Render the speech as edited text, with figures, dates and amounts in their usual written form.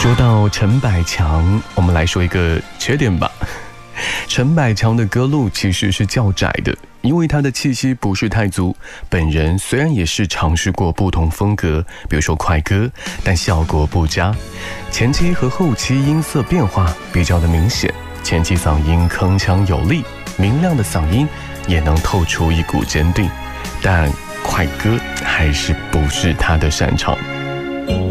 说到陈百强，我们来说一个缺点吧。陈百强的歌路其实是较窄的，因为他的气息不是太足。本人虽然也是尝试过不同风格，比如说快歌，但效果不佳。前期和后期音色变化比较的明显，前期嗓音铿锵有力，明亮的嗓音也能透出一股坚定，但快歌还是不是他的擅长。